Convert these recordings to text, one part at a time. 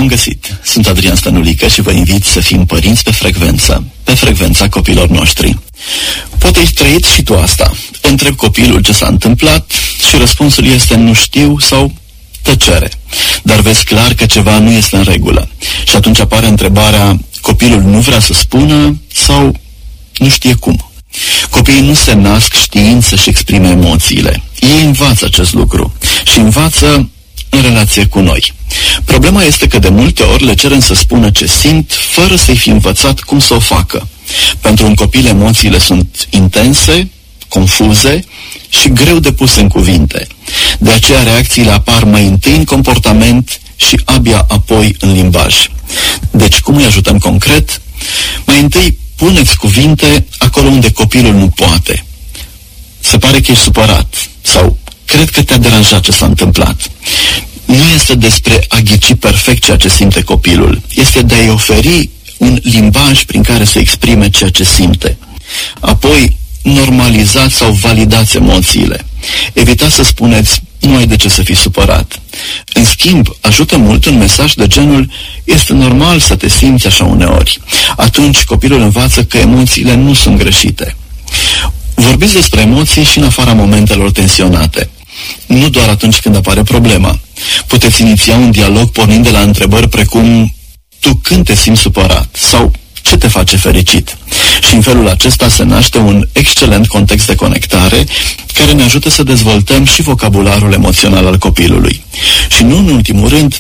Bun găsit! Sunt Adrian Stănulică și vă invit să fim părinți pe frecvența copiilor noștri. Poate ai trăit și tu asta. Întrebi copilul ce s-a întâmplat și răspunsul este nu știu sau tăcere. Dar vezi clar că ceva nu este în regulă. Și atunci apare întrebarea, copilul nu vrea să spună sau nu știe cum. Copiii nu se nasc știind să-și exprime emoțiile. Ei învață acest lucru și învață în relație cu noi. Problema este că de multe ori le cerem să spună ce simt fără să-i fi învățat cum să o facă. Pentru un copil emoțiile sunt intense, confuze și greu de pus în cuvinte. De aceea reacțiile apar mai întâi în comportament și abia apoi în limbaj. Deci cum îi ajutăm concret? Mai întâi puneți cuvinte acolo unde copilul nu poate. Se pare că ești supărat sau cred că te-a deranjat ce s-a întâmplat. Nu este despre a ghici perfect ceea ce simte copilul. Este de a-i oferi un limbaj prin care să exprime ceea ce simte. Apoi, normalizați sau validați emoțiile. Evitați să spuneți, nu ai de ce să fii supărat. În schimb, ajută mult un mesaj de genul, este normal să te simți așa uneori. Atunci copilul învață că emoțiile nu sunt greșite. Vorbiți despre emoții și în afara momentelor tensionate. Nu doar atunci când apare problema. Puteți iniția un dialog pornind de la întrebări precum tu când te simți supărat sau ce te face fericit. Și în felul acesta se naște un excelent context de conectare care ne ajută să dezvoltăm și vocabularul emoțional al copilului. Și nu în ultimul rând,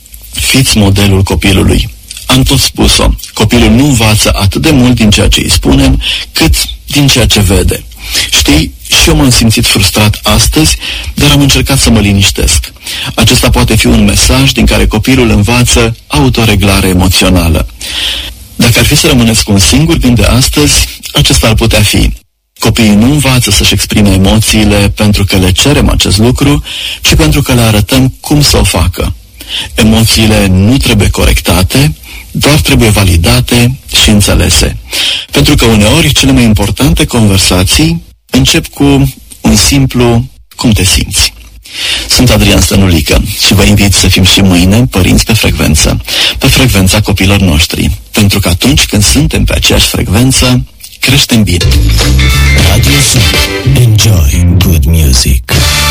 fiți modelul copilului. Am tot spus-o, copilul nu învață atât de mult din ceea ce îi spunem, cât din ceea ce vede. Știi, și eu m-am simțit frustrat astăzi, dar am încercat să mă liniștesc. Acesta poate fi un mesaj din care copilul învață autoreglare emoțională. Dacă ar fi să rămâneți cu un singur gând de astăzi, acesta ar putea fi. Copiii nu învață să-și exprime emoțiile pentru că le cerem acest lucru, ci pentru că le arătăm cum să o facă. Emoțiile nu trebuie corectate, doar trebuie validate și înțelese. Pentru că uneori cele mai importante conversații încep cu un simplu cum te simți. Sunt Adrian Stănulică și vă invit să fim și mâine părinți pe frecvența copiilor noștri. Pentru că atunci când suntem pe aceeași frecvență, creștem bine. Radio Sun. Enjoy good music.